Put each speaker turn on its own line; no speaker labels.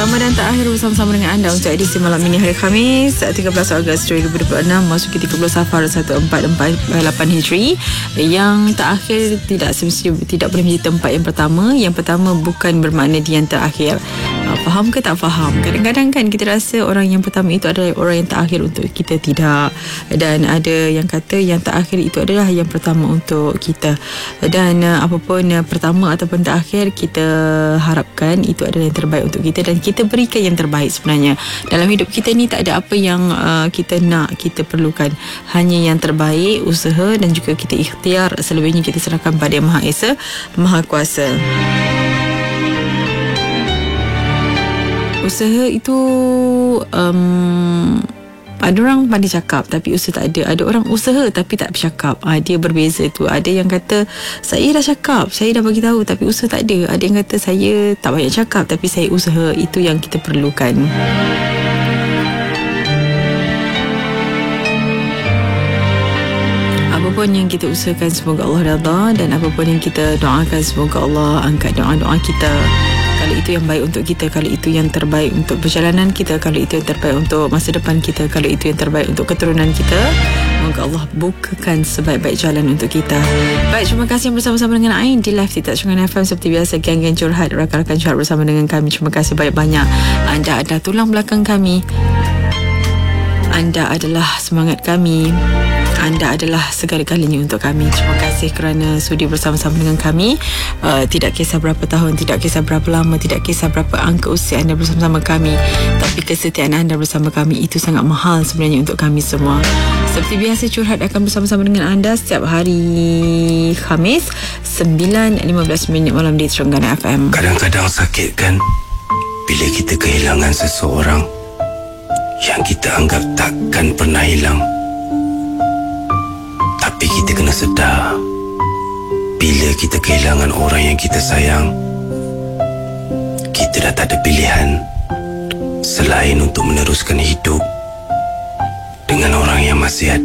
Pertama dan terakhir bersama-sama dengan anda untuk edisi malam ini hari Khamis 13 Ogos 2026 masuki 30 Safar 1448 Hijri. Yang terakhir tidak boleh menjadi tempat yang pertama. Yang pertama bukan bermakna dia yang terakhir. Faham ke tak faham? Kadang-kadang kan kita rasa orang yang pertama itu adalah orang yang terakhir untuk kita. Tidak. Dan ada yang kata yang terakhir itu adalah yang pertama untuk kita. Dan apapun pertama ataupun terakhir, kita harapkan itu adalah yang terbaik untuk kita dan kita berikan yang terbaik sebenarnya. Dalam hidup kita ni tak ada apa yang kita nak, kita perlukan hanya yang terbaik, usaha dan juga kita ikhtiar. Selebihnya kita serahkan pada Yang Maha Esa, Maha Kuasa. Usaha itu ada orang pandai cakap tapi usaha tak ada. Ada orang usaha tapi tak bercakap. Dia berbeza tu. Ada yang kata saya dah cakap, saya dah bagi tahu tapi usaha tak ada. Ada yang kata saya tak banyak cakap tapi saya usaha. Itu yang kita perlukan. Apapun yang kita usahakan, semoga Allah redha, dan apapun yang kita doakan, semoga Allah angkat doa-doa kita. Kalau itu yang baik untuk kita, kalau itu yang terbaik untuk perjalanan kita, kalau itu yang terbaik untuk masa depan kita, kalau itu yang terbaik untuk keturunan kita, semoga Allah bukakan sebaik-baik jalan untuk kita. Baik, terima kasih bersama-sama dengan Ain di Live TikTok Shungan FM. Seperti biasa, geng-geng curhat, rakan-rakan curhat bersama dengan kami. Terima kasih banyak-banyak. Anda adalah tulang belakang kami. Anda adalah semangat kami. Anda adalah segala-galanya untuk kami. Terima kasih kerana sudi bersama-sama dengan kami. Tidak kisah berapa tahun, tidak kisah berapa lama, tidak kisah berapa angka usia anda bersama-sama kami, tapi kesetiaan anda bersama kami itu sangat mahal sebenarnya untuk kami semua. Seperti biasa, curhat akan bersama-sama dengan anda setiap hari Khamis 9.15 malam di Terengganu FM.
Kadang-kadang sakit kan bila kita kehilangan seseorang yang kita anggap takkan pernah hilang. Tapi kita kena sedar, bila kita kehilangan orang yang kita sayang, kita dah tak ada pilihan selain untuk meneruskan hidup dengan orang yang masih ada.